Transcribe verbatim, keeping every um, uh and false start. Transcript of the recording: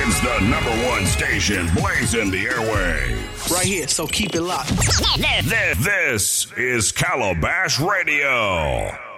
It's the number one station blazing the airwaves. Right here, so keep it locked. This, this is Calabash Radio.